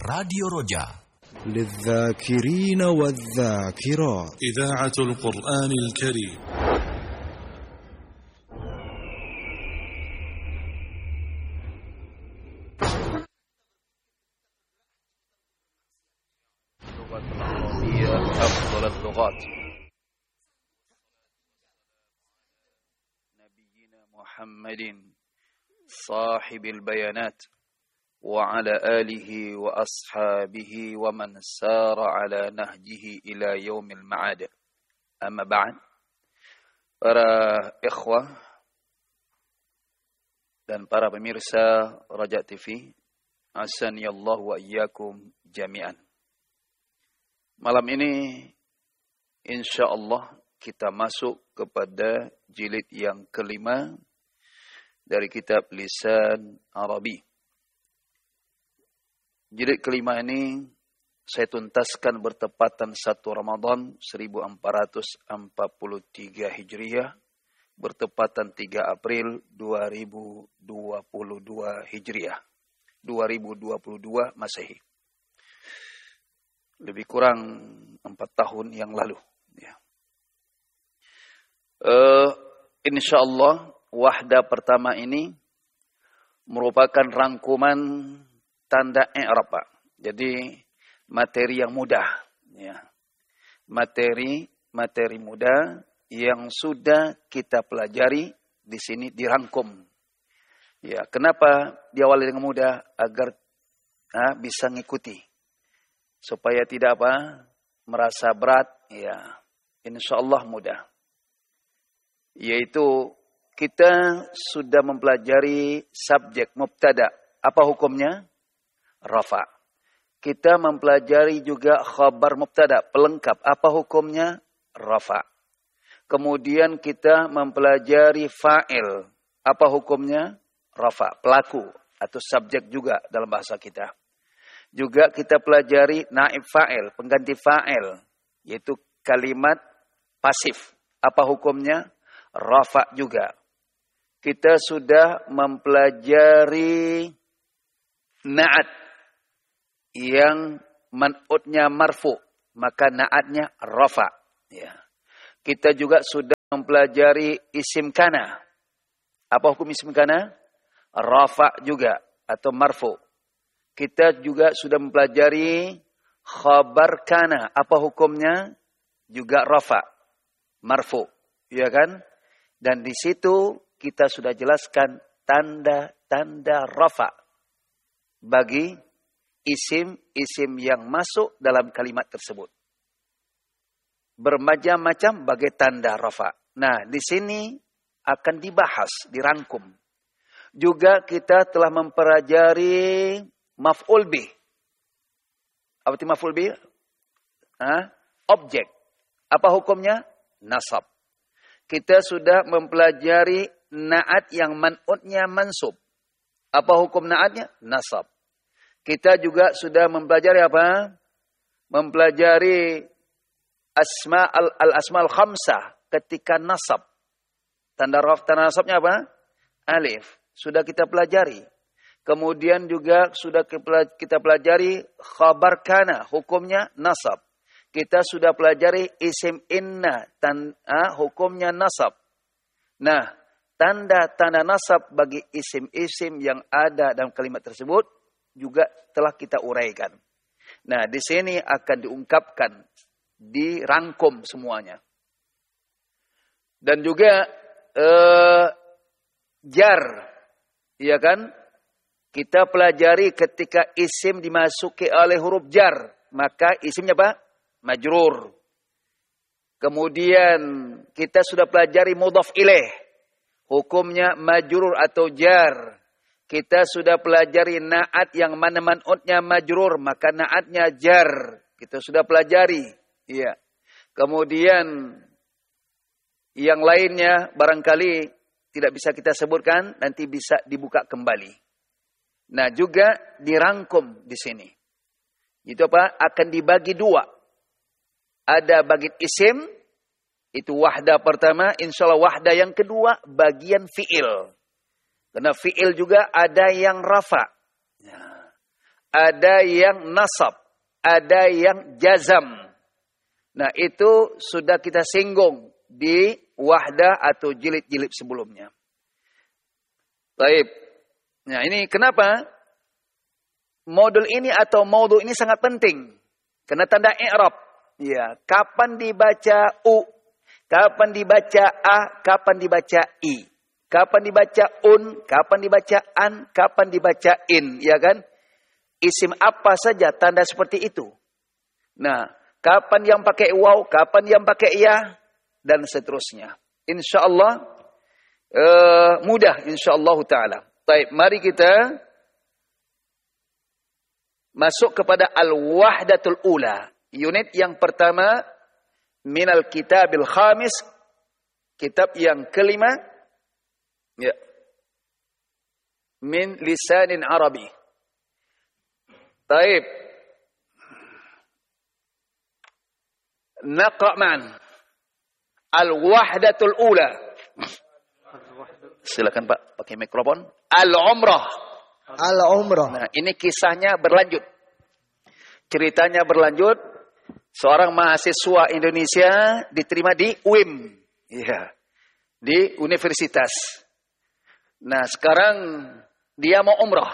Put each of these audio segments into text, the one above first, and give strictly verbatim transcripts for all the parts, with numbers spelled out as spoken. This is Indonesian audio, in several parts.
Radio Roja. للذاكرين والذاكرات إذاعة القرآن الكريم. أفضل اللغات. نبينا محمد صاحب البيانات وعلى آله وأصحابه ومن سار على نهجه إلى يوم المعاد. أما بعد, para ikhwah dan para pemirsa Raja T V, asaniyallahu wa iyyakum jami'an. Malam ini insyaallah kita masuk kepada jilid yang kelima dari kitab Lisan Arabi. Jilid kelima ini saya tuntaskan bertepatan satu Ramadan seribu empat ratus empat puluh tiga Hijriah, bertepatan tiga April dua ribu dua puluh dua Hijriah, dua ribu dua puluh dua Masehi. Lebih kurang empat tahun yang lalu. Ya. Uh, InsyaAllah wahda pertama ini merupakan rangkuman tanda i'rab, Pak. Jadi materi yang mudah, ya. Materi materi mudah yang sudah kita pelajari di sini dirangkum. Ya, kenapa diawali dengan mudah? Agar nah, bisa ngikuti. Supaya tidak apa? Merasa berat, ya. Insyaallah mudah. Yaitu kita sudah mempelajari subjek mubtada. Apa hukumnya? Rafa. Kita mempelajari juga khabar mubtada, pelengkap. Apa hukumnya? Rafa. Kemudian kita mempelajari fa'il. Apa hukumnya? Rafa. Pelaku atau subjek juga dalam bahasa kita. Juga kita pelajari naib fa'il, pengganti fa'il, yaitu kalimat pasif. Apa hukumnya? Rafa juga. Kita sudah mempelajari na'at yang man'utnya marfu, maka na'atnya rafa. Ya. Kita juga sudah mempelajari isim kana. Apa hukum isim kana? Rafa juga atau marfu. Kita juga sudah mempelajari khabar kana. Apa hukumnya? Juga rafa, marfu. Ya kan? Dan di situ kita sudah jelaskan tanda-tanda rafa bagi isim-isim yang masuk dalam kalimat tersebut. Bermacam-macam bagai tanda rafa. Nah, di sini akan dibahas, dirangkum. Juga kita telah mempelajari maf'ul bih. Apa itu maf'ul bih? Hah? Objek. Apa hukumnya? Nasab. Kita sudah mempelajari na'at yang man'utnya mansub. Apa hukum na'atnya? Nasab. Kita juga sudah mempelajari apa? Mempelajari asma al, al asma al khamsah ketika nasab. Tanda raf, tanda nasabnya apa? Alif. Sudah kita pelajari. Kemudian juga sudah kita pelajari khabar kana, hukumnya nasab. Kita sudah pelajari isim inna, tan, ah, hukumnya nasab. Nah, tanda-tanda nasab bagi isim-isim yang ada dalam kalimat tersebut juga telah kita uraikan. Nah, di sini akan diungkapkan, dirangkum semuanya. Dan juga eh, jar, iya kan? Kita pelajari ketika isim dimasuki oleh huruf jar, maka isimnya apa? Majrur. Kemudian kita sudah pelajari mudhaf ilaih, hukumnya majrur atau jar. Kita sudah pelajari na'at yang mana man'utnya majrur, maka na'atnya jar. Kita sudah pelajari. Iya. Kemudian yang lainnya barangkali tidak bisa kita sebutkan, nanti bisa dibuka kembali. Nah, juga dirangkum di sini. Itu apa? Akan dibagi dua. Ada bagi isim, itu wahda pertama, insyaallah wahda yang kedua bagian fi'il. Karena fi'il juga ada yang rafa. ada yang nasab, ada yang jazam. Nah, itu sudah kita singgung di wahdah atau jilid-jilid sebelumnya. Baik. Nah, ini kenapa modul ini atau maudhu ini sangat penting? Karena tanda i'rab. Ya, kapan dibaca u, kapan dibaca a, kapan dibaca i, kapan dibaca un, kapan dibaca an, kapan dibaca in, ya kan? Isim apa saja tanda seperti itu. Nah, kapan yang pakai waw, kapan yang pakai ya, dan seterusnya. Insyaallah uh, mudah insyaallah taala. Baik, mari kita masuk kepada al-wahdatul ula. Unit yang pertama minal kitabil khamis, kitab yang kelima, ya, min lisanin Arabi. Baik. Naqra' ma'an al-wahdatul ula. Silakan Pak, pakai mikrofon. Al-umrah. Al-umrah. Nah, ini kisahnya berlanjut. Ceritanya berlanjut. Seorang mahasiswa Indonesia diterima di U I M. Iya. Di universitas. Nah, sekarang dia mau umrah.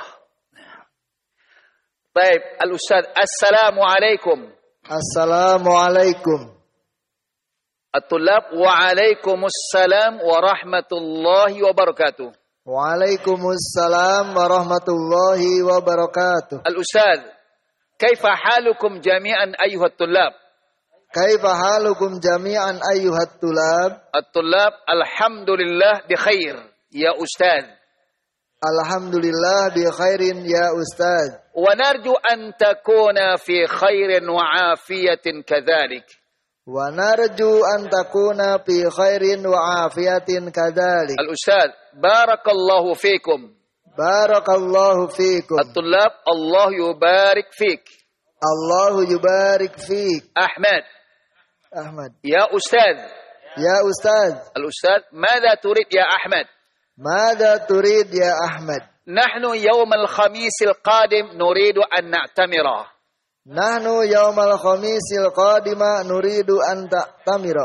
Baik, Al-Ustaz, Assalamualaikum. Assalamualaikum. At-Tullab, wa'alaikumussalam warahmatullahi wabarakatuh. Waalaikumsalam warahmatullahi wabarakatuh. Al-Ustaz, kaifa halukum jami'an ayyuhat tullab? Kaifa halukum jami'an ayyuhat tullab? At-Tullab, alhamdulillah bi khair, ya Ustaz. Alhamdulillah bi khairin ya Ustaz. Wa narju an takuna fi khairin wa afiyatin kadzalik. Wa narju an takuna fi khairin wa afiyatin kadzalik. Al-Ustaz, barakallahu fikum. Barakallahu fikum. At-Tullab, Allah yubarik fik. Allahu yubarik fik. Ahmad. Ahmad. Ya Ustaz. Ya Ustaz. Al-Ustaz, ماذا تريد يا أحمد؟ ماذا تريد يا أحمد؟ نحن يوم الخميس القادم نريد أن نعتمر. نحن يوم الخميس القادم نريد أن تعتمر.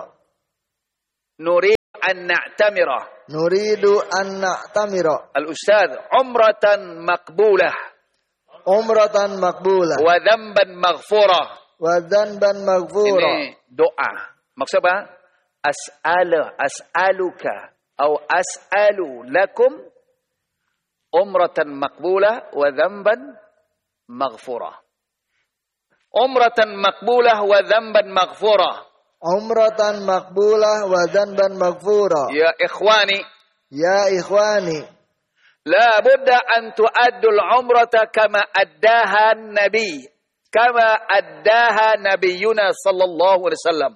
نريد أن نعتمر. نريد أن نعتمر. الأستاذ، عمرة مقبولة. عمرة مقبولة. وذنبا مغفورة. وذنبا مغفورة. Ini doa. Maksud apa? As'alu, as'aluka, atau as'alu lakum umratan maqbulah wa dhanban maghfurah. Umratan maqbulah wa dhanban maghfurah. Umratan maqbulah wa dhanban maghfurah. Ya ikhwani. Ya ikhwani. La budda an tu'addu al-umrata kama addaha an-nabi. Kama addaha nabiyuna sallallahu alaihi wasallam.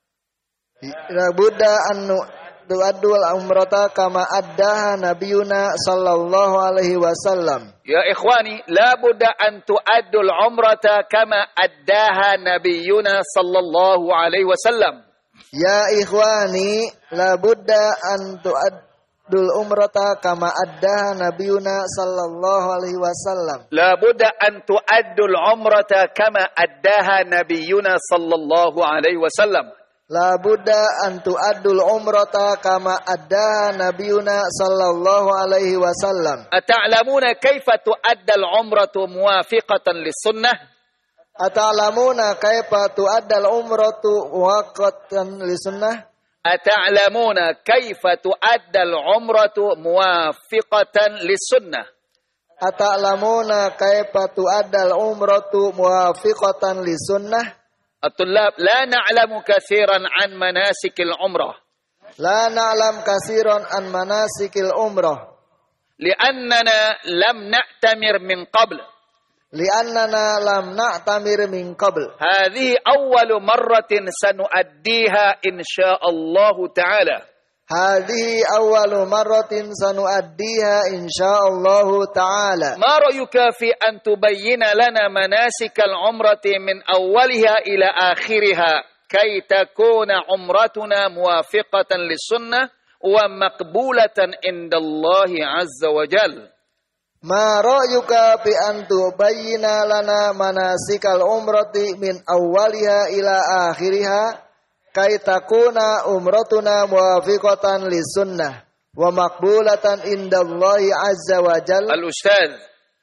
La budda an tu'addu al-umrata kama addaha nabiyuna sallallahu alaihi wasallam. Ya ikhwani, la budda an tu'addu al-umrata kama addaha nabiyuna sallallahu alaihi wasallam. Ya ikhwani, la budda an tu'addu al-umrata kama addaha nabiyuna sallallahu alaihi wasallam. La budda an tu'addu al-umrata kama addaha nabiyuna sallallahu alaihi wasallam. La budda an tu'addul umrata kama addaha nabiyuna sallallahu alaihi wasallam. Ata'lamuna kaifa tu'adda al-umratu muwafiqatan lis-sunnah? Ata'lamuna kaifa tu'adda al-umratu muwafiqatan lis-sunnah? Ata'lamuna kaifa tu'adda al-umratu muwafiqatan lis-sunnah? Ata'lamuna kaifa tu'adda al-umratu muwafiqatan lis-sunnah? الطلاب لا نعلم كثيرا عن مناسك العمرة. لا نعلم كثيرا عن مناسك العمرة. لأننا لم نعتمر من قبل. لأننا لم نعتمر من قبل. هذه أول مرة سنؤديها إن شاء الله تعالى. هذه أول مرة سنؤديها إن شاء الله تعالى. ما رأيك في أن تبين لنا مناسك العمرة من أولها إلى آخرها كي تكون عمرتنا موافقة للسنة ومقبولة عند الله عز وجل؟ Ma ra'yuka bi an tubayyina lana manasikal umrati min awwaliha ila akhiriha kay takuna umratuna muwafiqatan lisunnah wa maqbulatan indallahi azza wa jalla. Al-Ustaz,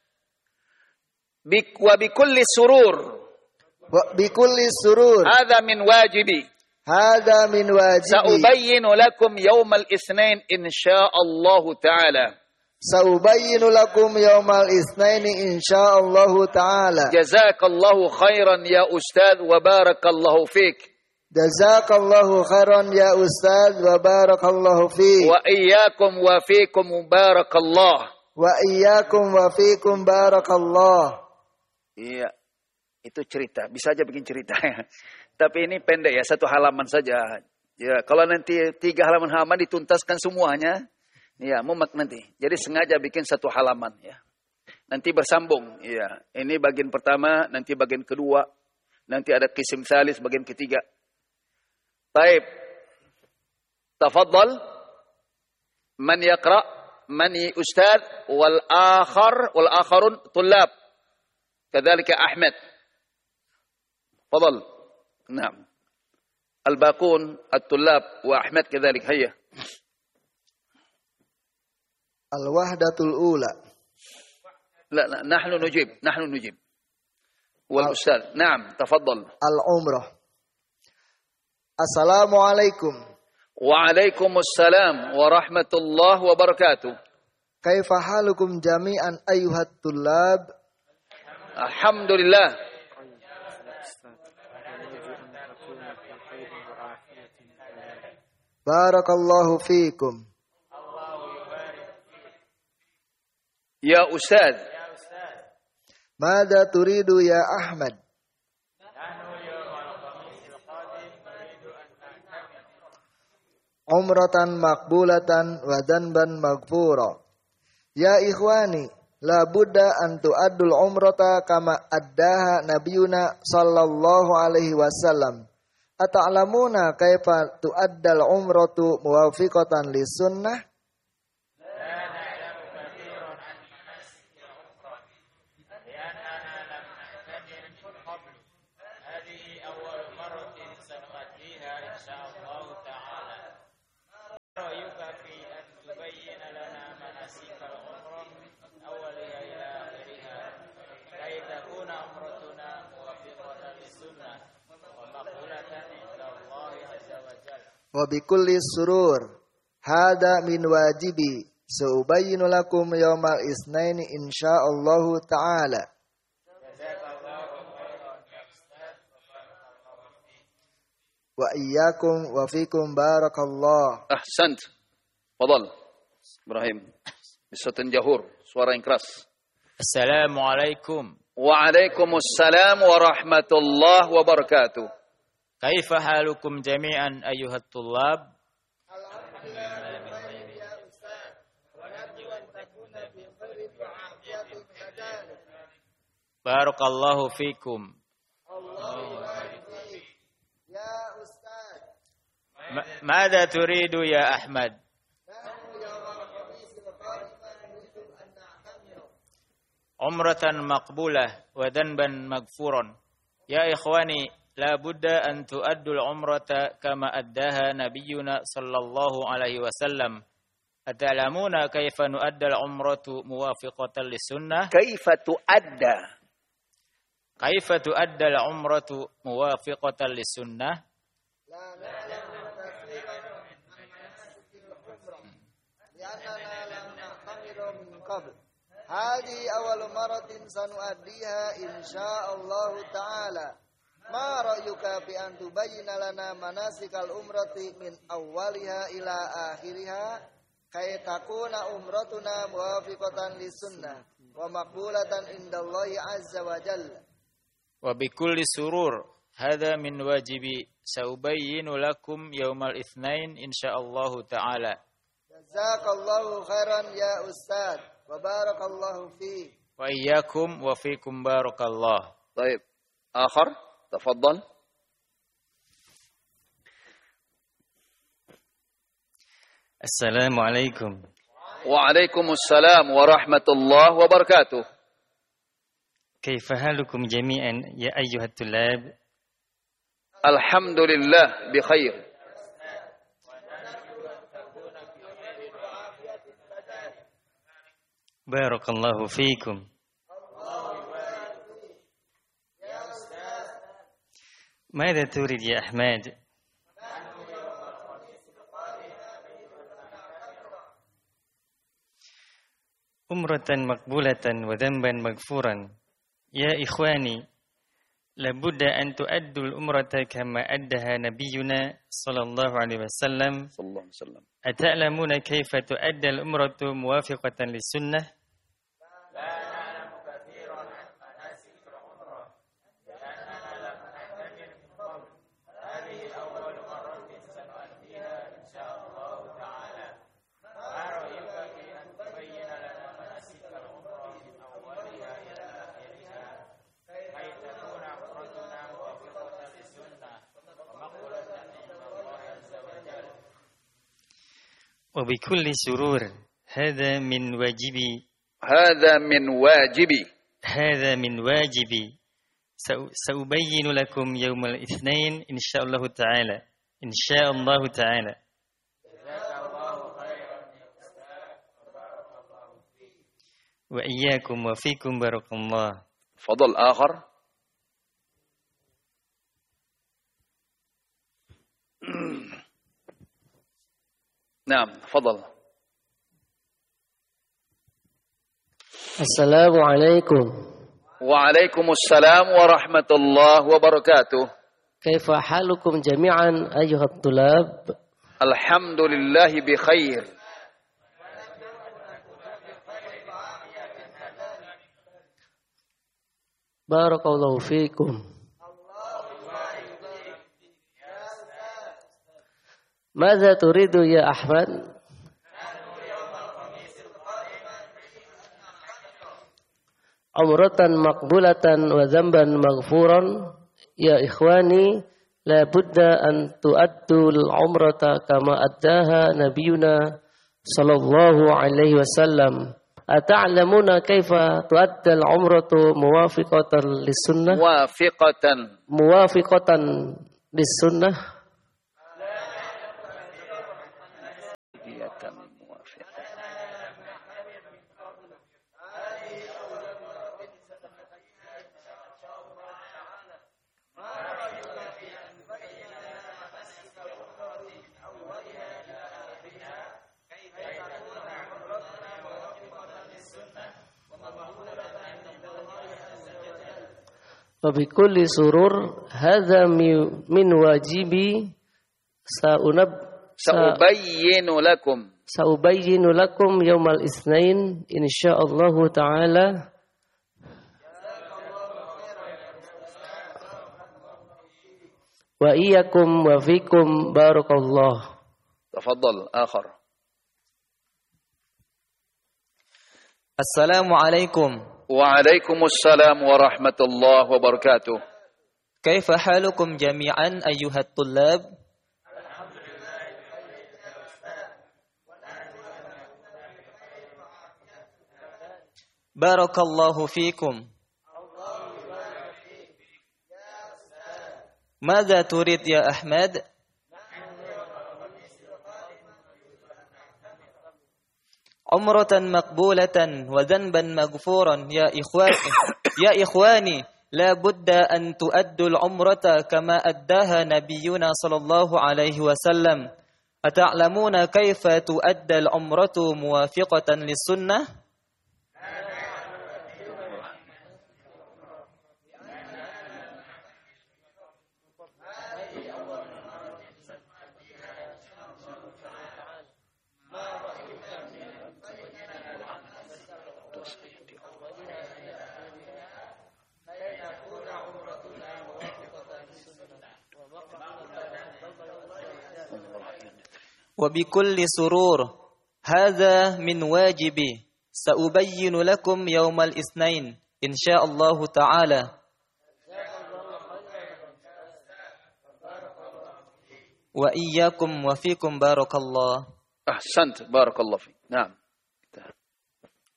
bik wa bikulli surur. Wa bikulli surur. Hadha min wajibi. Hadha min wajibi. Sa'ubayyinu lakum yawmal itsnain insyaallah ta'ala. Sa'ubayyinu lakum yawmal itsnain insyaallah ta'ala. Jazakallahu khairan ya Ustaz wa barakallahu fik. Jazakallahu khairan ya Ustaz wa barakallahu fiik. Wa iyyakum wa fiikum barakallah. Wa iyyakum wa fiikum barakallah. Iya, itu cerita. Bisa aja bikin cerita ya. Tapi ini pendek ya, satu halaman saja. Ya, kalau nanti tiga halaman halaman dituntaskan semuanya, ya mumak nanti. Jadi sengaja bikin satu halaman ya. Nanti bersambung. Ya, ini bagian pertama, nanti bagian kedua, nanti ada kisim salis bagian ketiga. طيب تفضل من يقرأ من أستاذ والآخر والآخرون طلاب كذلك أحمد تفضل نعم الباقون الطلاب وأحمد كذلك هيا الوحدة الأولى لا, لا نحن نجيب نحن نجيب والأستاذ نعم تفضل العمرة. Assalamualaikum. Waalaikumsalam warahmatullahi wabarakatuh. Kaifa halukum jami'an ayyuhat tullab? Alhamdulillah. Barakallahu fiikum. Ya Ustaz. Mada turidu ya Ahmad? Umratan maqbulatan wa dhanban maghfura. Ya ikhwani, la budda an tu'addul umrata kama addaha nabiyuna sallallahu alaihi wasallam. Ata'lamuna kaifa tu'addal umratu muwafiqatan lisunnah? Wa bikulli surur hada min wajibi sa'ubayyinu lakum yawmal itsnaini insyaallah ta'ala. Wa iyyakum wa fikum barakallah. Ahsant. Fadal. Ibrahim. Bisautin jahur, suara yang keras. Assalamualaikum. Waalaikumsalam warahmatullahi wabarakatuh. Kaifa halukum jami'an ayyuhat tullab? Barakallahu fikum. Ya Ustaz. Mada turidu ya Ahmad? Umratan maqbulah wa dhanban maghfuran. Ya ikhwani, la budda an tu'addul umrata kama addaha nabiyyuna sallallahu alaihi wasallam. Ata'lamuna kaifa nu'addal umratu muwafiqatan lis-sunnah? Kaifa tu'adda? Kaifa tu'addal umratu muwafiqatan lis-sunnah? La na'lamu tasrihan an manasikil umrah. Li'annana lam na'tamiru min qabl. Hadi awal maratin sanu'addiha insyaallah ta'ala. Ma ra'yuka bi an tubayyina lana manasikal umrati min awwaliha ila akhiriha kay takuna umratuna muwafiqatan lisunnah wa maqbulatan indallahi azza wa jalla. Wa bikulli surur hadha min wajibi sa'ubayyinu lakum yaumal itsnain insyaallah ta'ala. Jazakallahu khairan ya Ustaz wa barakallahu fiik. Wa iyyakum wa fiikum barakallah. Baik. Akhar تفضل. Assalamualaikum. Waalaikumsalam warahmatullahi wabarakatuh. كيف حالكم جميعا يا أيها الطلاب؟ الحمد لله بخير. بارك الله فيكم. ماذا تريد يا أحمد؟ عمرة مقبولة وذنبا مغفورا. يا إخواني لابد أن تؤدوا العمرة كما أدها نبينا صلى الله عليه وسلم. صلى الله عليه وسلم. أتعلمون كيف تؤدى العمرة موافقة للسنة؟ وبكل سرور هذا من واجبي هذا من واجبي هذا من واجبي سأبين لكم يوم الاثنين إن شاء الله تعالى إن شاء الله تعالى. وإياكم وفيكم بارك الله. فضل آخر. نعم تفضل. السلام عليكم. وعليكم السلام ورحمة الله وبركاته. كيف حالكم جميعا أيها الطلاب؟ الحمد لله بخير. بارك الله فيكم. ماذا تريد يا أحمد؟ عمرة مقبولة وذنبا مغفورا. يا إخواني لا بد أن تؤدوا العمرة كما أداها نبينا صلى الله عليه وسلم. أتعلمون كيف تؤدى العمرة موافقة للسنة؟ موافقة موافقة للسنة. وبكل سرور هذا من واجبي سأنب سأبين لكم سأبين لكم يوم الاثنين إن شاء الله تعالى. وإياكم وفيكم بارك الله. تفضل آخر. السلام عليكم. وعليكم السلام ورحمة الله وبركاته. كيف حالكم جميعا أيها الطلاب؟ بارك الله فيكم. ماذا تريد يا أحمد؟ عمرة مقبولة وذنبا مغفورا. يا إخواني يا إخواني لا بد أن تؤدوا العمرة كما أداها نبينا صلى الله عليه وسلم. أتعلمون كيف تؤدى العمرة موافقة للسنة؟ وبكل سرور هذا من واجبي سأبين لكم يوم الاثنين إن شاء الله تعالى. وإياكم وفيكم بارك الله. أحسنت بارك الله فيك. نعم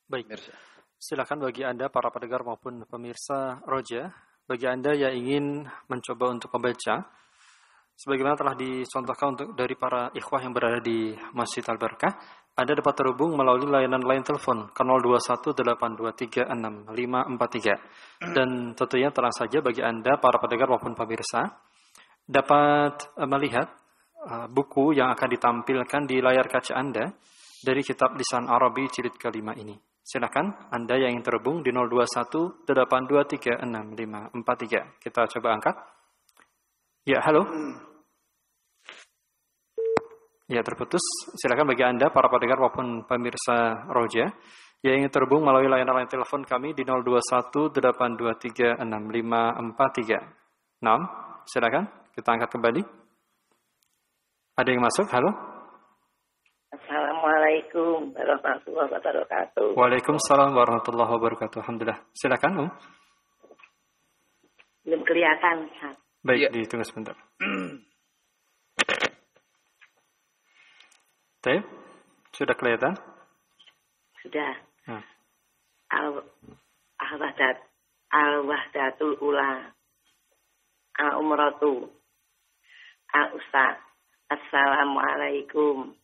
Baik. Mirsa. Silakan bagi Anda para pendengar maupun pemirsa Roja, bagi Anda yang ingin mencoba untuk membaca sebagaimana telah dicontohkan untuk dari para ikhwah yang berada di Masjid Al-Barakah, Anda dapat terhubung melalui layanan line telepon ke nol dua satu delapan dua tiga enam lima empat tiga. Dan tentunya tenang saja bagi Anda para pendengar maupun pemirsa dapat uh, melihat uh, buku yang akan ditampilkan di layar kaca Anda dari kitab Lisan Arabi jilid kelima ini. Silakan Anda yang ingin terhubung di nol dua satu delapan dua tiga enam lima empat tiga. Kita coba angkat. Ya, halo. Ya, terputus. Silakan bagi Anda para pendengar maupun pemirsa Roja yang ingin terhubung melalui layanan line telepon kami di nol dua satu delapan dua tiga enam lima empat tiga. enam. Silakan kita angkat kembali. Ada yang masuk? Halo. Assalamualaikum warahmatullahi wabarakatuh. Waalaikumsalam warahmatullahi wabarakatuh. Alhamdulillah. Silakan, Um. Belum kelihatan, Ustaz. Baik, Ya. ditunggu sebentar. Tep, sudah kelihatan? Sudah. Hmm. Al Al-Wahdat Al-Wahdatul Ula Al-Umratu Al-Ustaz. Assalamualaikum.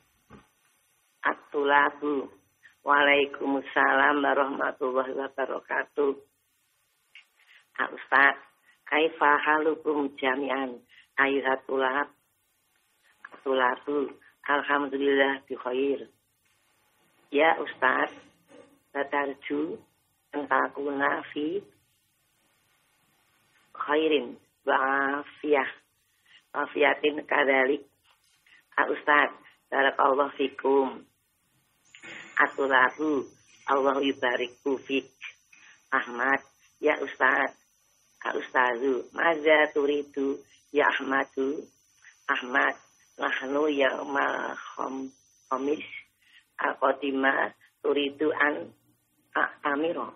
At-Tulabu. Waalaikumsalam warahmatullahi wabarakatuh. Al-Ustaz, kaifa halukum jami'an ayyuhatulab. At-Tulabu. Alhamdulillah bi khair. Ya Ustaz, tatarju antakuna fi khairin wa afiyah. Afiyatin kadalik. Al Ustaz, barakallahu fikum. Atulahu, Allah yubariku fik. Ahmad, ya Ustaz. Al Ustazu, maza turidu ya Ahmadu. Ahmad, nahnu yaumal khamis al-qadimah turidu an a'tamiro.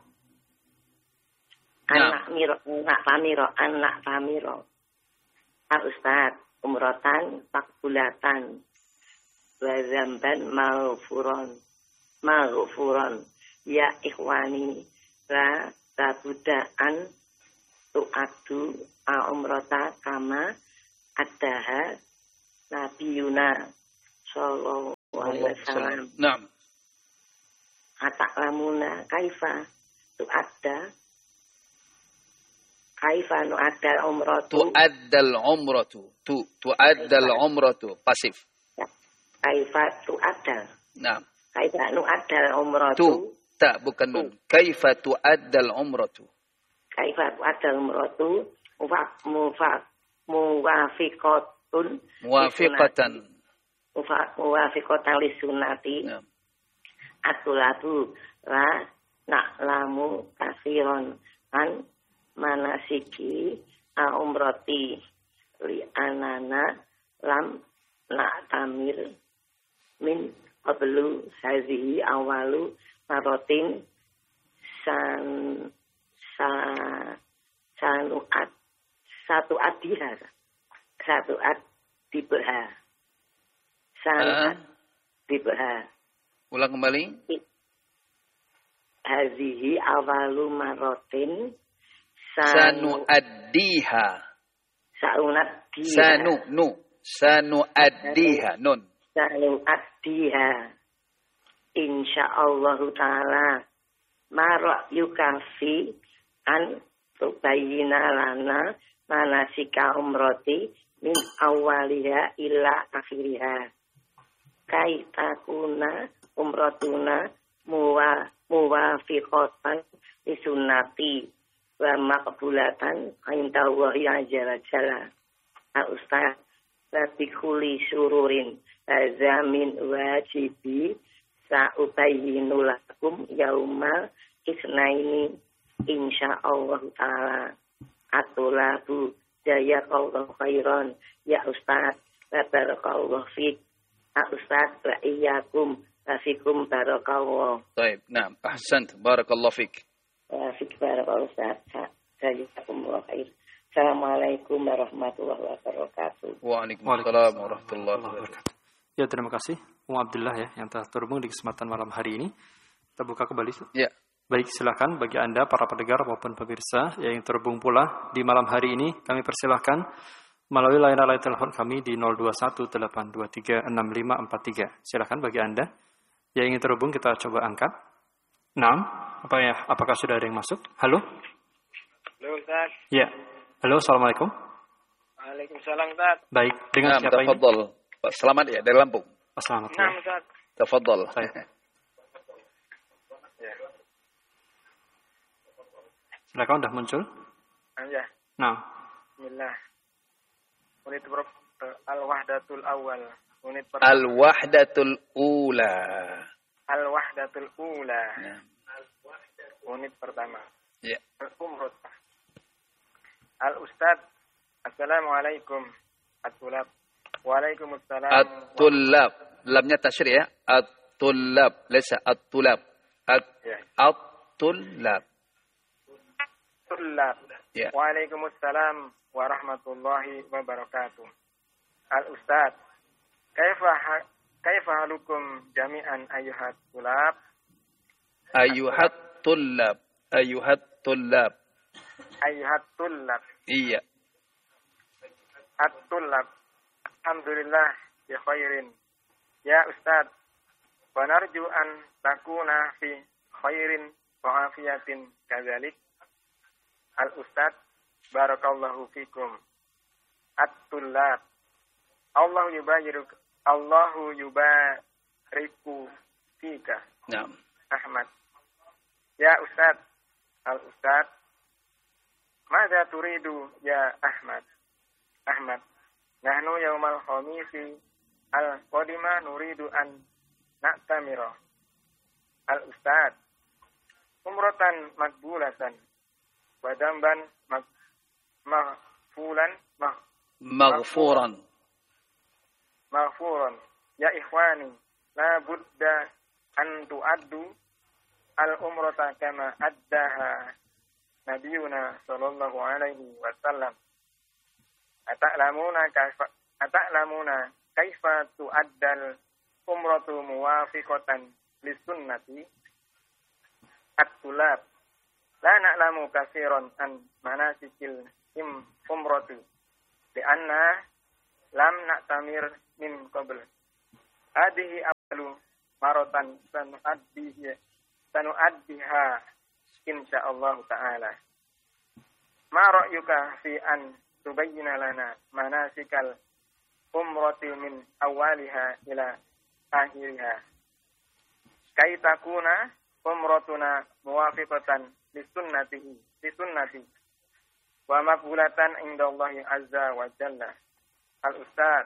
Anak miro, anak famiro, anak famiro. Al Ustaz, umrotan takbulatan wa zamban maghfuron maghfuron ya ikhwani la tabudaan tu'adu al-umrota kama addaha Nabiyuna sallallahu alaihi wasallam. Naam. Ata'lamuna kaifa tu'adda kaifa nu'addal umratu Tu'addal umratu. Tu tu'addal umratu. Pasif. kaifa tu'addal Naam. kaifa nu'addal umratu Tu. Tak, bukan nun. Kaifa tu'addal umratu. kaifa tu'addal umratu mufa mufa muwafiqat Muwafiqatan. Muwafiqatan li sunnati. Ya. Atulabu la na'lamu kasiron an manasiki umrati li anana lam na'tamir min qablu hazihi awalu marotin san sa sanuat satu adihar satu ad dibah sangat dibah. Ulang kembali. Hazihi awalu marotin Sanu addiha. Saunat diha. Sanu nu. Sanu addiha nun. Sanu addiha. Insyaallah taala marok yukafi an tubayina lana manasika umroti min awaliha ila akhiriha. Kai takuna umrotuna muwa muwafiqatan li sunnati wa maqbulatan inda Allahi azza jalla. Ustaz, Rabikuli sururin zamin wajibi sa'ubayyinu lakum yaumal isnaini insyaallah taala. Atulabu jazakallahu khairan ya Ustaz, barakallahu fik. Ustaz wa iyyakum wa fikum barakallahu. Baik, naam, ahsant, barakallahu fik. Wa fik barakallahu Ustaz. Jazakumullahu khair. Assalamualaikum warahmatullahi wabarakatuh. Waalaikumsalam warahmatullahi wabarakatuh. Ya, terima kasih Um Abdullah ya yang telah terhubung di kesempatan malam hari ini. Kita buka kembali. Ya. Baik, silakan bagi Anda para pendengar maupun pemirsa yang terhubung pula di malam hari ini, kami persilahkan melalui layanan telepon kami di nol dua satu delapan dua tiga enam lima empat tiga. Silakan bagi Anda yang ingin terhubung, kita coba angkat. Naam, apa ya? Apakah sudah ada yang masuk? Halo? Halo, Ustaz. Ya. Halo, Assalamualaikum. Waalaikumsalam, Ustaz. Baik, dengan Naam, siapa tafadhal. Pak Selamat ya dari Lampung. Selamat. Naam, Ustaz. Tafadhal. Ya. Silakan, udah muncul? Ya. Nah. Bismillah. Unit uh, Al-Wahdatul Awal. Unit pertama. Al-Wahdatul Ula. Al-Wahdatul Ula. Ya. Unit pertama. Ya. Al-Umrah. Al-Ustad. Assalamualaikum. At-Tulab. Waalaikumsalam. At-Tulab. Lamnya tasyrih ya. At-Tulab. Lesa At-Tulab. At-Tulab. Tulab. Ya. Waalaikumsalam warahmatullahi wabarakatuh. Al-Ustad. Kaifa kaifa halukum jami'an ayyuhat tulab? Ayyuhat tulab. Ayyuhat tulab. Ayyuhat tulab. Iya. At-tulab. Alhamdulillah bi khairin. Ya Ustaz, wa narju an takuna fi khairin wa afiyatin kadzalik. Al-Ustaz, barakallahu fikum. At-tulab. Allah yubayiru Allahu yubariku fika. Naam. Ahmad. Ya Ustaz, Al-Ustaz, mada turidu ya Ahmad? Ahmad, nahnu yaumal khamisi al-qadima nuridu an na'tamira. Al-Ustaz, umratan makbulatan wa damban maghfulan maghfuran maghfuran. Ya ikhwani, la budda an tu'addu al-umrata kama addaha nabiyuna sallallahu alaihi wasallam. Ata'lamuna kaifa ata'lamuna kaifa tu'addal umratu muwafiqatan lisunnati. At-tulab. La na'lamu katsiran an manasikil im umratu li'anna lam na'tamir min qabl. Hadhihi awalu maratan sanu'addihi sanu'addiha insyaallah ta'ala. Ma ra'yuka fi an tubayyina lana manasikal umrati min awaliha ila akhiriha kay takuna umratuna muwafiqatan lisunnatihi lisunnati wa maqbulatan indallahi azza wa jalla. Al-Ustaz,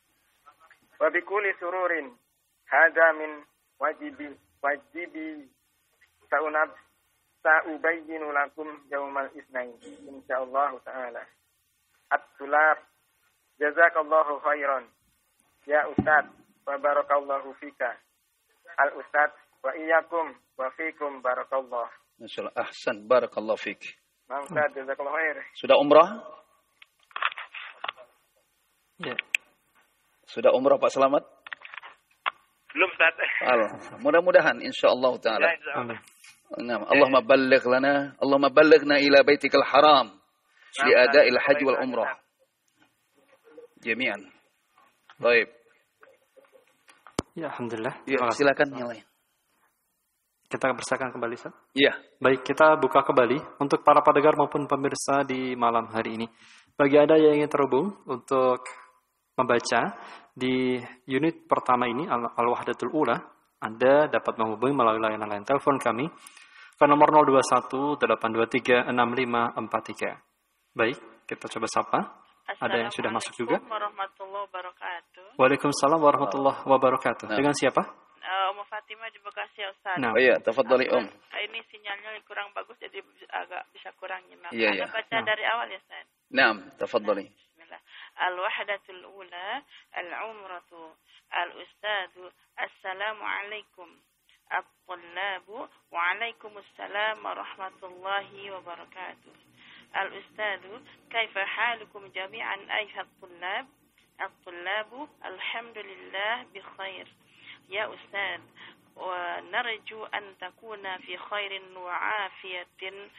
wa bikulli sururin hadza min wajibi wajibi sa'unab sa'ubayyinu lakum yaumal isnain insyaallah ta'ala. At-tulab. Jazakallahu khairan ya Ustaz, wa barakallahu fika. Al-Ustaz, wa iyyakum wa fikum barakallah. Masyaallah, ahsan, barakallahu fik. Bang Ustaz, jazakallahu khair. Sudah umrah? Ya. Sudah umrah Pak Selamat? Belum Ustaz. Allah. Mudah-mudahan insyaallah taala. Amin. Naam, Allahumma balligh lana, Allahumma ballighna ila baitikal haram li ada'il haji wal umrah. Jami'an. Baik. Ya, alhamdulillah. Ya, silakan yang lain. Kita bersaksikan kembali, Ustaz. Iya. Baik, kita buka kembali untuk para pendengar maupun pemirsa di malam hari ini. Bagi Anda yang ingin terhubung untuk membaca di unit pertama ini Al-Wahdatul Ula, Anda dapat menghubungi melalui layanan line telepon kami ke nomor nol dua satu delapan dua tiga enam lima empat tiga. Baik, kita coba sapa. Ada yang sudah masuk juga? Assalamualaikum warahmatullahi wabarakatuh. Waalaikumsalam warahmatullahi wabarakatuh. Nah. Dengan siapa? Uh, Umu Fatimah di Bekasi ya Ustaz. Nah. Oh iya, tafadhali Om. Ini sinyalnya kurang bagus jadi agak bisa kurang nyimak. Iya, Ada iya. baca Nah. dari awal ya Ustaz. Naam, tafadhali. Bismillah. Al-wahdatul ula, al-umratu, al-ustadu, assalamualaikum. At-tullabu, waalaikumsalam warahmatullahi wabarakatuh. Al-ustadu, kaifa halukum jami'an ayhat tullab? At-tullabu, alhamdulillah bi khair. Ya Ustaz, ونرجو أن تكون في خير وعافية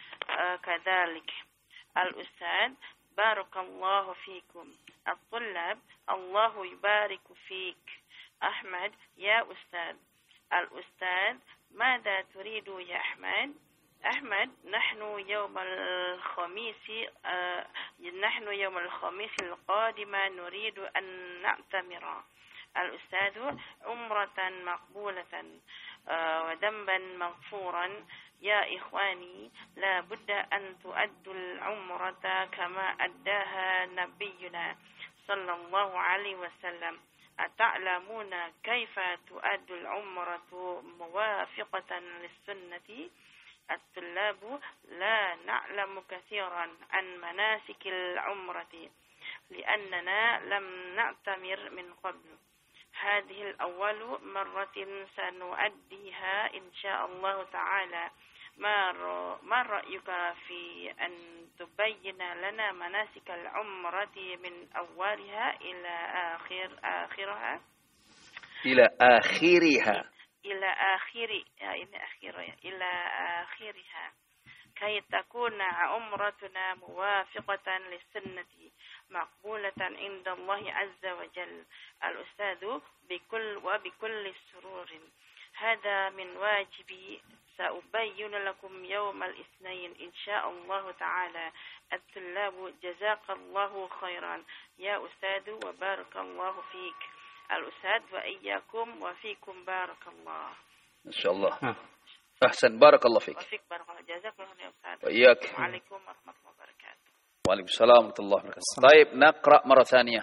كذلك. الأستاذ بارك الله فيكم. الطلاب الله يبارك فيك. أحمد يا أستاذ. الأستاذ ماذا تريد يا أحمد؟ أحمد نحن يوم الخميس آه نحن يوم الخميس القادم نريد أن نعتمر. الأستاذ عمرة مقبولة آه وذنبا مغفورا. يا إخواني لا بد أن تؤدوا العمرة كما أداها نبينا صلى الله عليه وسلم. أتعلمون كيف تؤدي العمرة موافقة للسنة؟ الطلاب لا نعلم كثيرا عن مناسك العمرة لأننا لم نعتمر من قبل. هذه الأول مرة سنؤديها إن شاء الله تعالى. ما ما رأيك في أن تبين لنا مناسك العمرة من أولها إلى آخر آخرها؟ إلى آخرها. إلى آخر إلى آخرها إلى آخرها كي تكون عمرتنا موافقة للسنة مقبولة عند الله عز وجل. الأستاذ بكل وبكل سرور. هذا من واجبي سأبين لكم يوم الاثنين إن شاء الله تعالى. الطلاب جزاك الله خيرا يا أستاذ وبارك الله فيك. الأستاذ وإياكم وفيكم بارك الله. إن شاء الله. أحسن بارك الله فيك. وفيك بارك الله. جزاك الله يا أستاذ. وإياك. وعليكم ورحمة الله وبركاته. وعليكم السلام ورحمة الله وبركاته. طيب نقرأ مرة ثانية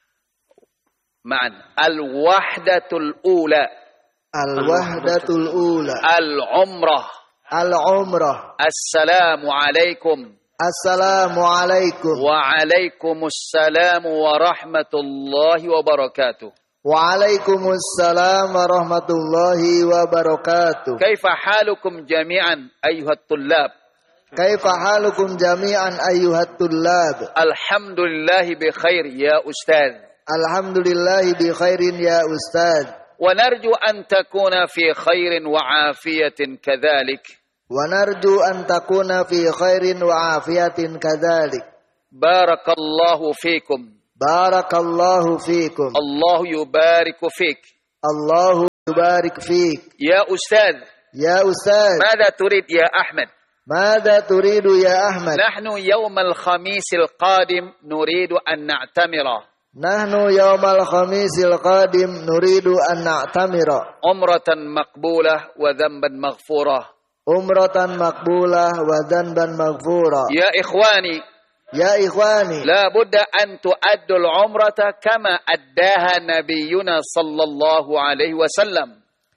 معا. الوحدة الأولى. الوحدة الأولى. العمرة. العمرة. السلام عليكم. السلام عليكم. وعليكم السلام ورحمة الله وبركاته. وعليكم السلام ورحمة الله وبركاته. كيف حالكم جميعا أيها الطلاب؟ كيف حالكم جميعا أيها الطلاب؟ الحمد لله بخير يا أستاذ. الحمد لله بخير يا أستاذ. ونرجو أن تكون في خير وعافية كذلك. ونرجو أن تكون في خير وعافية كذلك. بارك الله فيكم. بارك الله فيكم. الله يبارك فيك. الله يبارك فيك. يا أستاذ. يا أستاذ. ماذا تريد يا أحمد؟ ماذا تريد يا أحمد؟ نحن يوم الخميس القادم نريد أن نعتمر. نحن يوم الخميس القادم نريد أن نعتمر. عمرة مقبولة وذنبا مغفورة. عمرة مقبولة وذنبا مغفورا. يا إخواني. يا إخواني. لا بد أن تؤدوا العمرة كما أداها نبينا صلى الله عليه وسلم.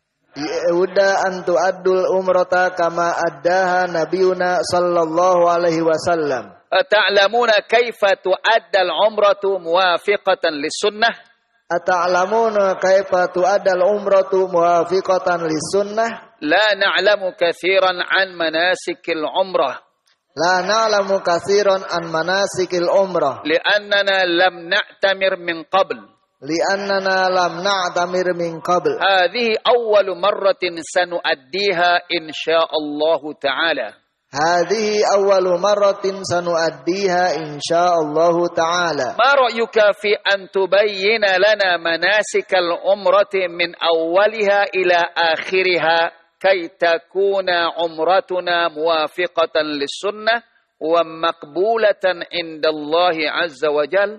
بد أن تؤدوا العمرة كما أداها نبينا صلى الله عليه وسلم. أتعلمون كيف تؤدى العمرة موافقة للسنة؟ أتعلمون كيف تؤدى العمرة موافقة للسنة؟ لا نعلم كثيرا عن مناسك العمرة. لا نعلم كثيرا عن مناسك العمرة. لأننا لم نعتمر من قبل. لأننا لم نعتمر من قبل. هذه أول مرة سنؤديها إن شاء الله تعالى. هذه أول مرة سنؤديها إن شاء الله تعالى. ما رأيك في أن تبين لنا مناسك العمرة من أولها إلى آخرها كي تكون عمرتنا موافقة للسنة ومقبولة عند الله عز وجل؟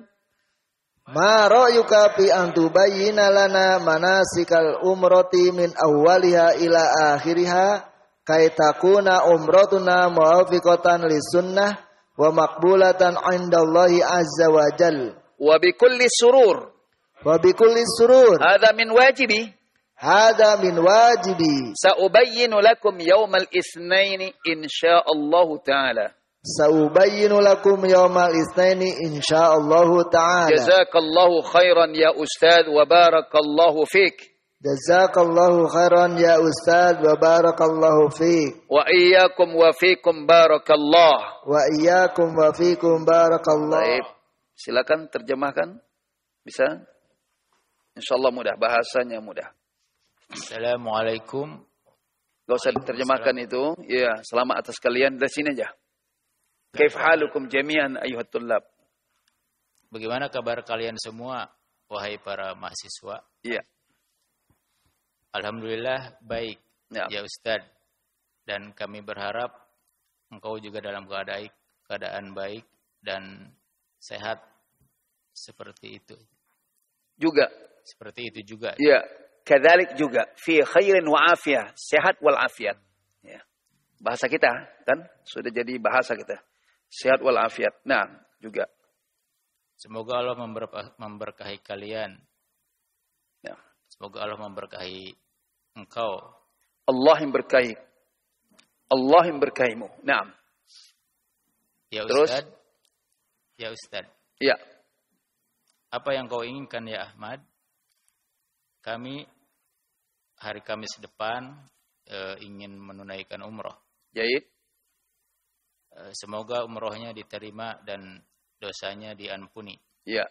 ما رأيك في أن تبين لنا مناسك العمرة من أولها إلى آخرها كي تكون عمرتنا موافقة للسنة ومقبولة عند الله عز وجل؟ وبكل سرور. وبكل سرور. هذا من واجبي. هذا من واجبي. سأبين لكم يوم الاثنين إن شاء الله تعالى. سأبين لكم يوم الاثنين إن شاء الله تعالى. جزاك الله خيرا يا أستاذ وبارك الله فيك. جزاك الله خيرا يا أستاذ وبارك الله فيك. وإياكم وفيكم بارك الله. وإياكم وفيكم بارك الله. Baik. Silakan terjemahkan. Bisa? Insyaallah mudah, bahasanya mudah. Assalamualaikum. Gak usah diterjemahkan itu. Ya, selamat atas kalian. Dari sini aja. Kaif halukum jami'an ayuhat tullab. Bagaimana kabar kalian semua, wahai para mahasiswa? Iya. Alhamdulillah baik, ya, ya Ustadz. Dan kami berharap engkau juga dalam keadaan, keadaan baik dan sehat seperti itu. Juga. Seperti itu juga. Iya. Kadzalik juga. Fi khairin wa afiyah. Sehat wal afiat. Ya. Bahasa kita kan sudah jadi bahasa kita. Sehat wal afiat. Nah, juga. Semoga Allah memberkahi kalian. Ya. Semoga Allah memberkahi engkau. Allah yang berkahi. Allah yang berkahimu. Naam. Ya Terus? Ustaz. Ya Ustaz. Ya. Apa yang kau inginkan ya Ahmad? Kami hari Kamis depan e, ingin menunaikan umroh. Jahit. E, semoga umrohnya diterima dan dosanya diampuni. Ya.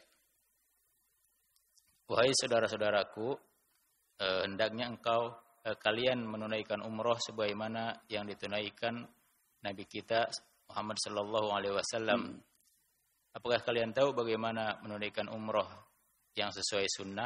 Wahai saudara-saudaraku, eh, hendaknya engkau eh, kalian menunaikan umroh sebagaimana yang ditunaikan Nabi kita Muhammad Sallallahu Alaihi Wasallam. Hmm. Apakah kalian tahu bagaimana menunaikan umroh yang sesuai sunnah?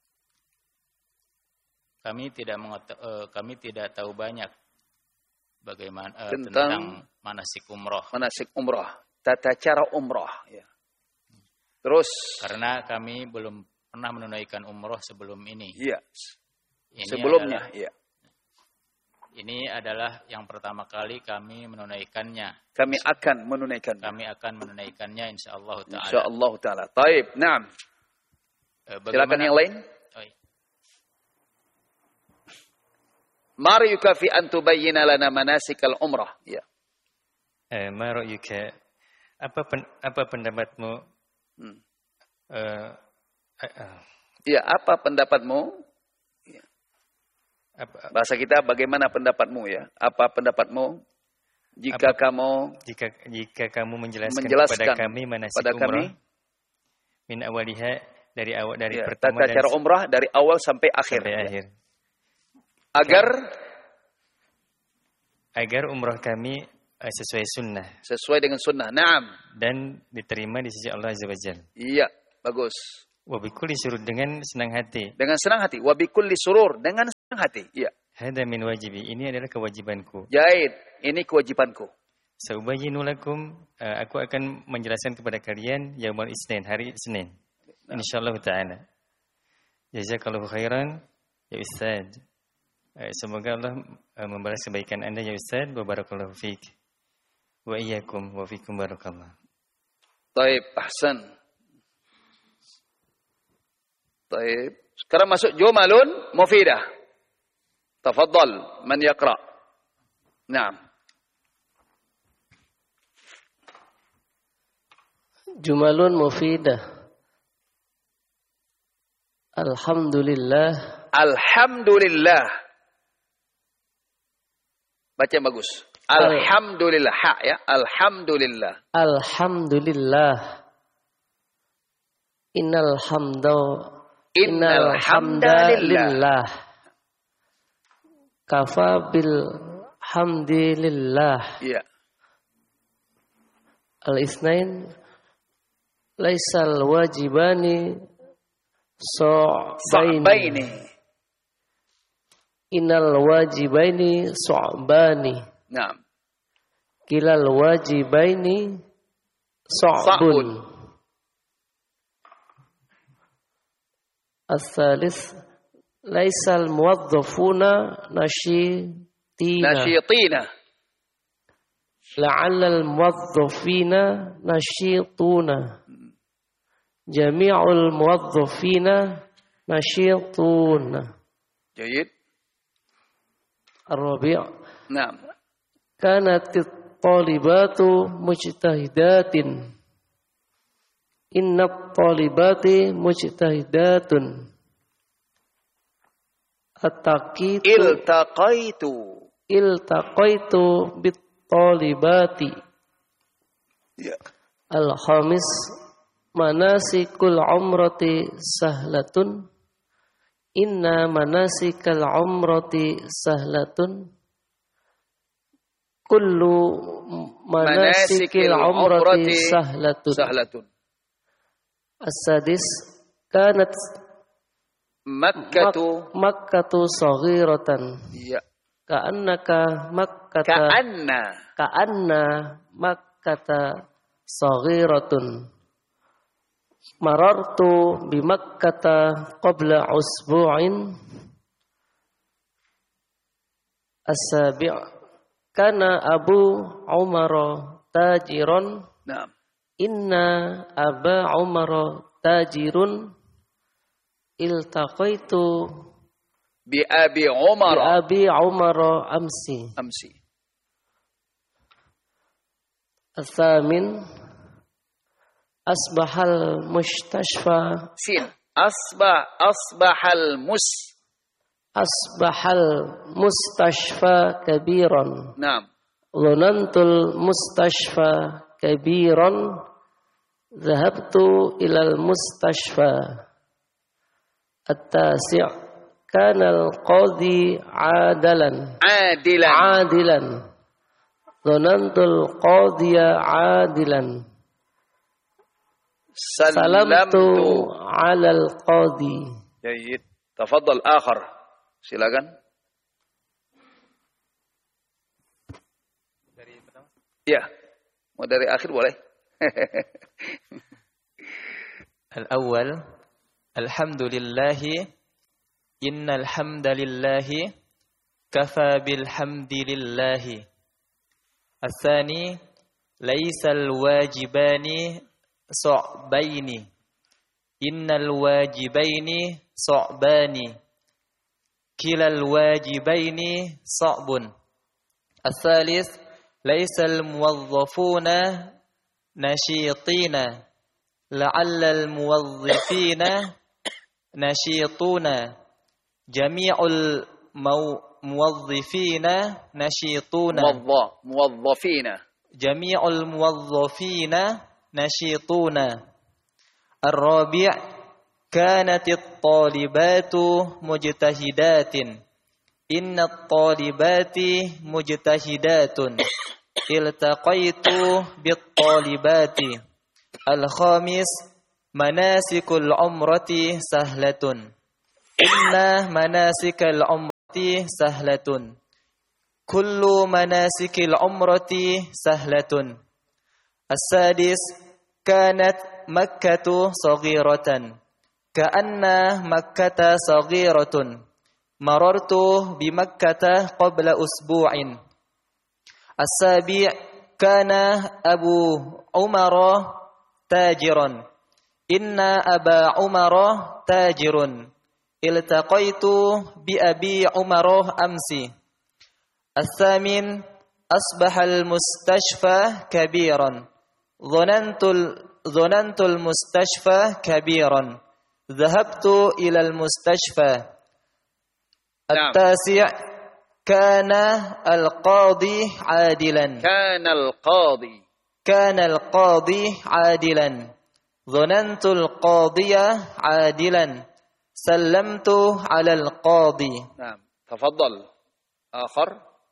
Kami tidak mengetahui, eh, kami tidak tahu banyak bagaimana eh, tentang, tentang manasik umroh. Manasik umroh. Tata cara umroh. Ya. Terus karena kami belum pernah menunaikan umroh sebelum ini. Iya. Ini Sebelumnya, adalah, iya. Ini adalah yang pertama kali kami menunaikannya. Kami akan menunaikannya. Kami akan menunaikannya insyaallah taala. Insyaallah taala. Taib. Naam. Eh, Silakan yang lain. Oh, iya. Ma ra'yuka fi an tubayyana lana manasikal umrah? Ya. Eh, ma ra'yuka apa pen, apa pendapatmu? Hmm. Uh, uh, uh. Ya, apa pendapatmu? Ya. Apa, bahasa kita bagaimana pendapatmu ya? Apa pendapatmu? Jika apa, kamu jika jika kamu menjelaskan, menjelaskan kepada kami manasik pada umrah kami, min awaliha dari awal dari ya, pertama tata cara umrah dari awal sampai akhir. Sampai ya. akhir. Agar agar umrah kami sesuai sunnah. Sesuai dengan sunnah. Naam. Dan diterima di sisi Allah Azza wa Jalla. Iya, bagus. Wa bikulli surur dengan senang hati. Dengan senang hati. Wa bikulli surur dengan senang hati. Iya. Hada min wajibi. Ini adalah kewajibanku. Jahid. Ini kewajibanku. Saubayyinu lakum. Uh, aku akan menjelaskan kepada kalian yaumul Isnin, hari Senin. Nah. Insyaallah taala. Jazakallahu khairan ya Ustaz. Uh, semoga Allah uh, membalas kebaikan Anda ya Ustaz. Wa barakallahu fiik. Wa iyyakum wa fikum barakallah. Taib, ahsan. Taib. Sekarang masuk jumalun mufidah. Tafadhal, man yaqra. Naam. Jumalun mufidah. Alhamdulillah. Alhamdulillah. Baca yang bagus. Alhamdulillah. Ha ya. Alhamdulillah. Alhamdulillah. Innal hamda innal hamdalillah. Kafa bil hamdilillah. Iya. Al-Isnain laisal wajibani So'baini. Innal wajibaini so'bani. Naam. Kilal wajibaini so'bun. As-salis laisal muwaddafuna nashitina. Nashitina. La'allal muwaddafina nashituna. Jami'ul muwaddafina nashituna. Jayid. Ar-Rabi'. Naam. Kanatit talibatu mujtahidatin. Innat talibati mujtahidatun. At-taqitu Iltaqaitu. Iltaqaitu bit talibati. Ya. Al-khamis manasikul umrati sahlatun inna manasikal umrati sahlatun kullu manasikil umrati sahlatun. Sahlatun. As-sadis kanat Makkatu Makkatu saghiratan. Iya. Ka'annaka Makkata Ka'anna Ka'anna Makkata saghiratun. Marartu bi Makkata qabla usbu'in. As-sabi' kana Abu Umar tajiran. Naam. Inna Aba Umar tajirun. Iltaqaitu bi Abi Umar bi Abi Umar amsi. Amsi. Al-thamin asbahal mustashfa Sin. Asbah asbahal mus asbahal mustashfa kabiran. Naam. Dhanantul mustashfa kabiran. Dhahabtu ilal mustashfa. At-tasi' kana al-qadhi adalan Adilan adilan. Dhanantul qadhiya adilan. Salamtu ala al-qadhi. Jayyid. Tafadhal akhar. Silakan. Dari pertama? Ya. Mau dari akhir boleh. Al-awwal Alhamdulillahi innal hamdalillahi kafa bilhamdillahi. Al-thani laysal wajibani su'baini innal wajibaini su'bani kilal wajibaini su'bun. Al-thalith laysal muwazzafuna nashitina la'allal muwazzifina nashituna jami'ul muwazzifina nashituna muwazzafina jami'ul muwazzifina nashituna. Ar-rabi' kanatit talibatu mujtahidatin innat talibati mujtahidatun iltaqaitu bit talibati. Al-khamis manasikul umrati sahlatun inna manasikal umrati sahlatun kullu manasikil umrati sahlatun. As-sadis kanat Makkatu saghiratan ka'anna Makkata saghiratun marartu bi Makkata qabla usbu'in. As-sabi' kana Abu Umar tajiran inna Aba Umar tajirun iltaqaitu bi Abi Umar amsi. Al-thamin asbahal mustashfa kabiran dhanantul dhanantul mustashfa kabiran dhahabtu ilal mustashfa. At-tasi' kana al-qadi adilan kana al-qadi kana al-qadi adilan dhanantul qadiya adilan sallamtu ala al-qadi. Naam. Tafadhal. Akhar.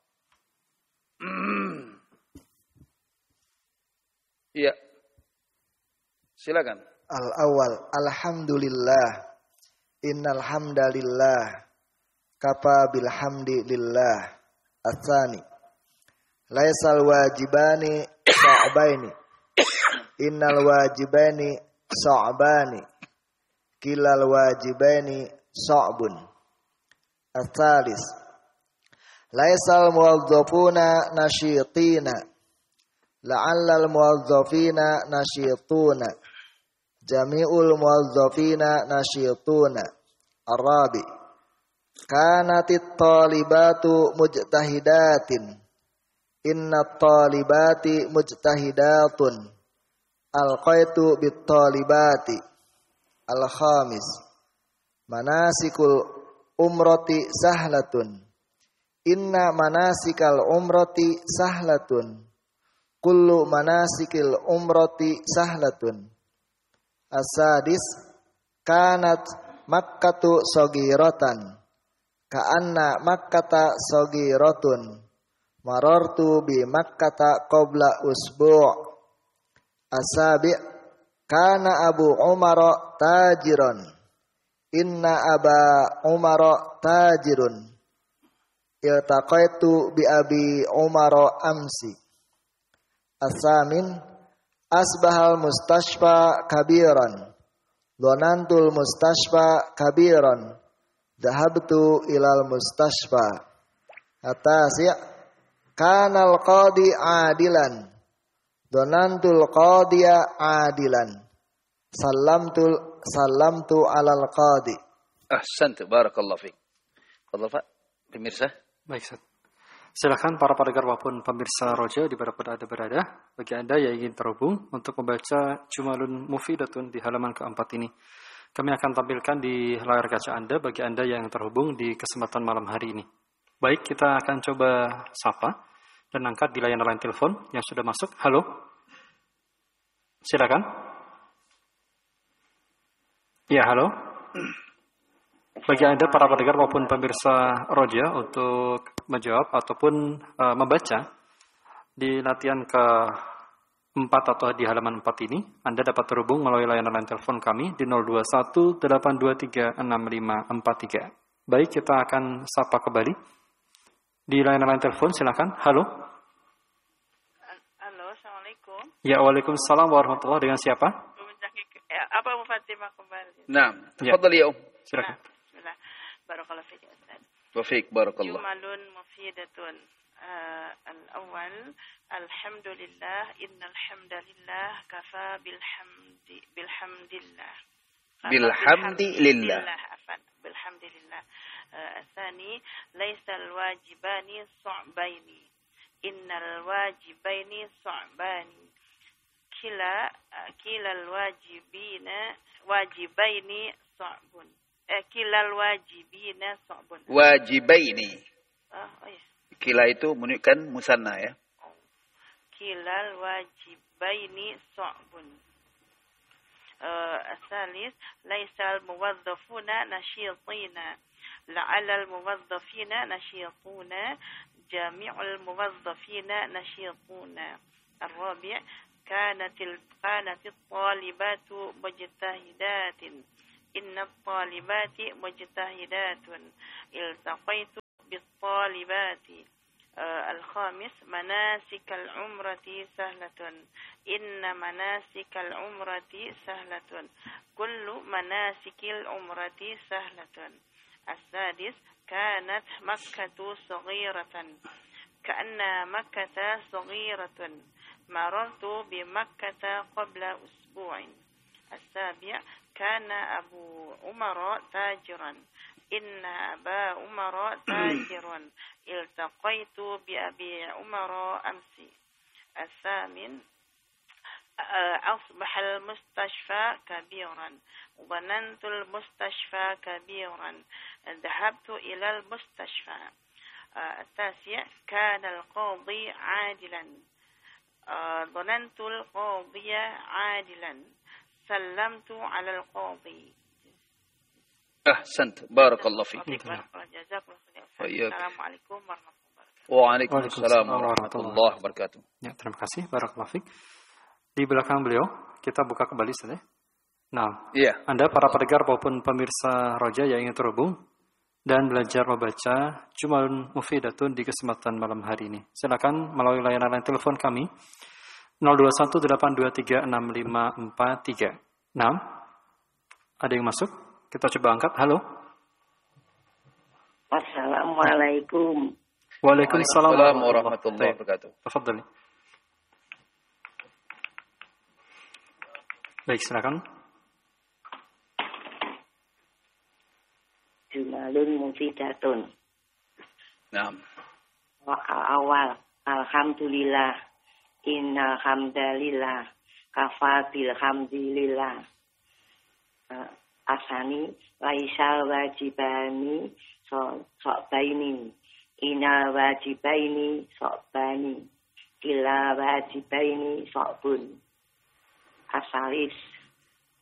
Iya. Silakan. Al-awwal alhamdulillah innal hamdalillah kafa bilhamdi lillah. Ats-tsani laisal wajibani sa'baini innal wajibani sa'bani kilal wajibaini sa'bun. Ats-tsalis laisal muwazzafuna nashitina la'allal muwazzafina nashituna jami'ul muwazzafina nashituna. Ar-rabi kanatit talibatu mujtahidatin innat talibati mujtahidatun alqaitu bit talibati. Al-khamis manasikul umrati sahlatun inna manasikal umrati sahlatun kullu manasikil umrati sahlatun. As-sadis kanat Makkatu sagiratan ka'anna makkata sagiratun marartu bi makkata qabla usbu' asabi' kana Abu Umar tajiran inna Aba Umar tajirun iltaqaitu bi Abi Umar amsi asamin asbahal mustashfa kabiran Donantul mustashfa kabiran Dahabtu ilal mustashfa Atasi' Kanal qadi adilan Donantul qadiya adilan Salamtul Salamtu alal qadi. Ahsantu barakallahu fiik. Fadhal Pak, pemirsa. Baik, Ustaz. Silakan para pendengar maupun pemirsa Roja di mana anda berada, bagi Anda yang ingin terhubung untuk membaca Jumalun Mufidatun di halaman keempat ini. Kami akan tampilkan di layar kaca Anda bagi Anda yang terhubung di kesempatan malam hari ini. Baik, kita akan coba sapa dan angkat di layanan line telepon yang sudah masuk. Halo. Silakan. Ya, halo. Bagi Anda para pendengar maupun pemirsa Roja untuk menjawab ataupun uh, membaca di latihan keempat atau di halaman empat ini, Anda dapat terhubung melalui layanan line telepon kami di nol dua satu delapan dua tiga enam lima empat tiga. Baik, kita akan sapa kembali. Di layanan line telepon silakan. Halo. Halo, Assalamualaikum. Ya, waalaikumsalam warahmatullahi. Dengan siapa? Apa Bu Fatimah kembali? Nah, tafadhal ya. Silakan. Bismillah. Barakallahu fiik Ustaz. Wa fiik barakallah. Jumalun mufidatun. Uh, al-awwal alhamdulillah innal hamdalillah kafa bilhamdi bilhamdillah. Bilhamdillah. Afan. Bilhamdillah. الثاني ليس الواجبان صعبين إن الواجبين صعبان كلا كلا الواجبين واجبين صعب كلا الواجبين صعب wajibaini oh, oh yes. Kila itu menunjukkan musanna ya. كلا الواجبين صعب الثالث ليس الموظفون نشيطين لعل الموظفين نشيطون جميع الموظفين نشيطون الرابع كانت كانت الطالبات مجتهدات إن الطالبات مجتهدات التقيت بالطالبات آه الخامس مناسك العمرة سهلة إن مناسك العمرة سهلة كل مناسك العمرة سهلة السادس كانت مكة صغيرة كأن مكة صغيرة مررت بمكة قبل أسبوع السابع كان أبو عمر تاجرا إن أبا عمر تاجر التقيت بأبي عمر أمس الثامن أصبح المستشفى كبيرا ظننت المستشفى كبيرا ذهبت إلى المستشفى التاسع كان القاضي عادلا ظننت القاضي عادلا سلمت على القاضي أحسنت بارك الله فيك. جزاكم الله خير. السلام عليكم ورحمة الله وبركاته. Waalaikumsalam warahmatullahi wabarakatuh. Ya, terima kasih barakallahu fiik. Di belakang beliau kita buka kembali saja. Nah, iya. Anda para pendengar maupun pemirsa Roja yang ingin terhubung dan belajar membaca Jumalun Mufidatun di kesempatan malam hari ini, silakan melalui layanan telepon kami nol dua satu delapan dua tiga enam lima empat tiga. Nah, ada yang masuk? Kita coba angkat. Halo. Assalamualaikum. Waalaikumsalam warahmatullahi wabarakatuh. Tafadhali. Baik, silakan. Jumalun mufidatun. Naam. Wa awal alhamdulillah innal hamdalillah kafa bil hamdilillah. Uh, asani laisal wajibani so sobaini inal wajibaini sobani kila wajibaini sobun asalis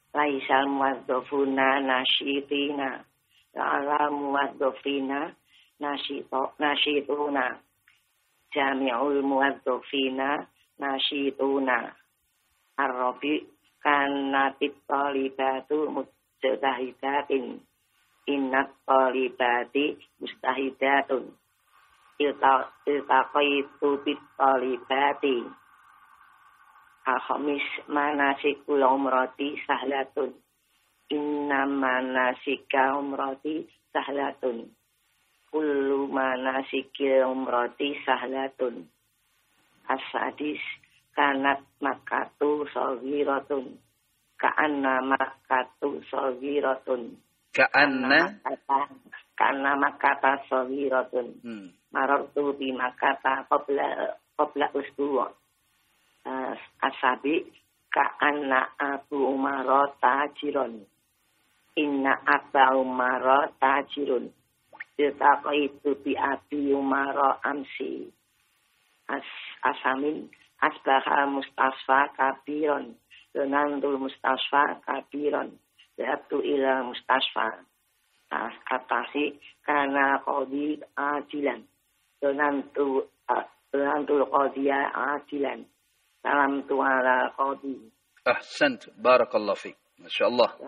laisal muwadzafuna nasyitina la'ala muwadzafina nasyito nasyituna jami'ul muwadzafina nasyituna ar-rabi kanatit talibatu mujtahidatin innat talibati mustahidatun iltaqaitu bit talibati al-khamis manasikul umrati sahlatun inna manasika umrati sahlatun kullu manasikil umrati sahlatun as-sadis kanat makatu sagiratun ka'anna makatu sagiratun ka'anna ka'anna makata sagiratun hmm. marartu bi makata qabla qabla usbu'a uh, asabi ka'anna Abu Umar tajirun inna Abu Umar tajirun iltaqaitu bi Abi Umar amsi as asamin asbaha mustasfa kabiron donantul mustasfa kabiron yaitu ila mustasfa atasi karena qadi ajilan donantu donantul qadiya ajilan salam tu ala qadi ahsant barakallahu fik masyaallah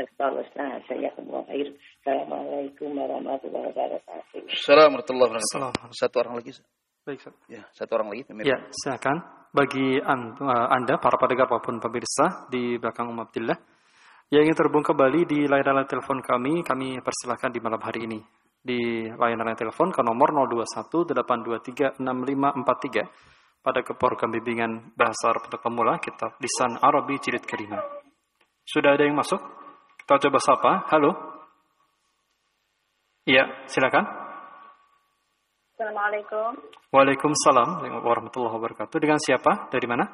Assalamualaikum warahmatullahi wabarakatuh. Assalamualaikum warahmatullahi wabarakatuh. Satu orang lagi. Baik, ya, satu orang lagi. Ya, silakan. Bagi Anda, para pendengar maupun pemirsa di belakang Om Abdillah, yang ingin terhubung kembali di layanan telepon kami, kami persilahkan di malam hari ini. Di layanan telepon ke nomor nol dua satu delapan dua tiga enam lima empat tiga pada ke program bimbingan bahasa Arab untuk pemula, kitab Lisan Arabi Jilid kelima. Sudah ada yang masuk? Kita coba sapa. Halo. Iya, silakan. Assalamualaikum. Waalaikumsalam warahmatullahi wabarakatuh. Dengan siapa? Dari mana?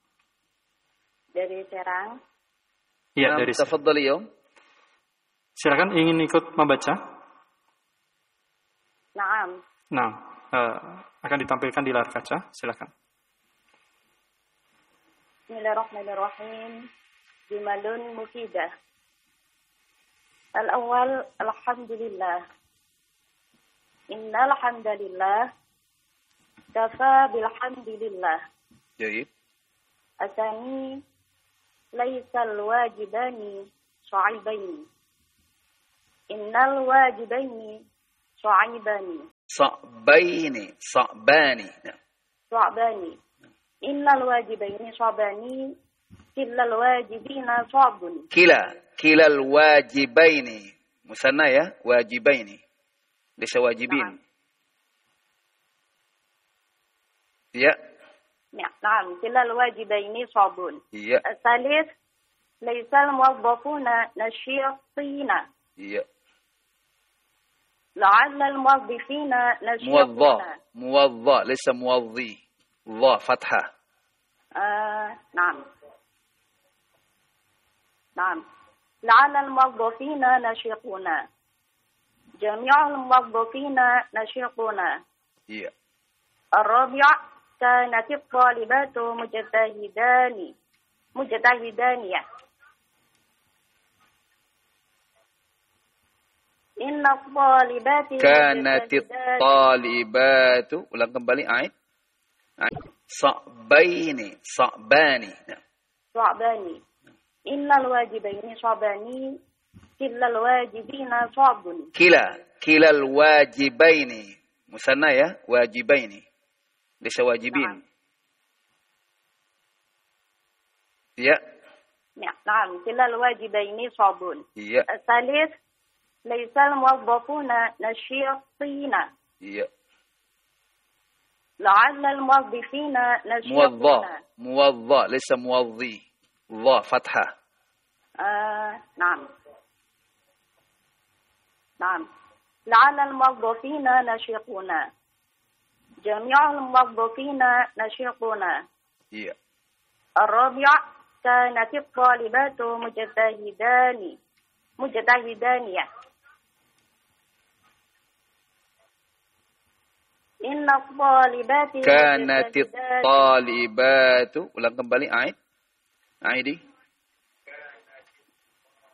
Dari Serang. Iya, dari Serang. Tafadhali ya. Silakan, ingin ikut membaca? Naam. Nah, uh, akan ditampilkan di layar kaca. Silakan. Bismillahirrahmanirrahim. Jumalun mufidah. Al-awwal alhamdulillah. Innal hamdalillah kafa bilhamdillah. Jadi, asani laisal wajibani syu'aibaini. Innal wajibaini syu'aibani. Sa'baini, sa'bani. Syu'bani. Innal wajibaini syu'bani, killal wajibina syu'bun. Kila, kilal wajibaini. Musanna ya, wajibaini. Bisa wajibin. Ya. Ya, naam. Kilal wajibaini syu'bun. Iya. Salis, laisal muwazzafuna nasyitina. Iya. La'alla al-muwazzifina nasyitina. Muwadza, muwadza, laysa muwadzi. Dha fathah. Uh, naam. Naam. La'alla al-muwazzifina nasyitina. Jami'ul muwazzifina nasyitina. Iya. Ar-rabi' kanat at-talibatu mujtahidani. Mujtahidaniyah. Inna at-talibati kanat at-talibatu. Ulang kembali ayat. Sa'baini, sa'bani. Sa'bani. Innal wajibaini sa'bani. Kilal wajibina sa'bun. Kila, kilal wajibaini. Musanna ya, wajibaini. Bisa wajibin. Ya. Ya, naam. Kilal wajibaini sa'bun. Iya. Salis, laisal muwazzafuna nasyitina. Iya. La'alla al-muwazzifina nasyitina. Muwadza, muwadza, laysa muwadzi. Dha fathah. Uh, naam. نعم لعل الموظفين نشيطون جميع الموظفين نشيطون yeah. الرابع كانت الطالبات مجتهدان مجتهدانية إن الطالبات كانت الطالبات ulang kembali ayat ayat